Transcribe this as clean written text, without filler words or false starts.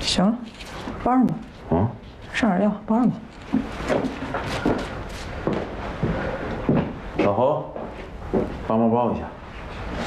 行了，抱上吧。 啊， 上点药，抱上吧。 老侯，帮忙抱一下。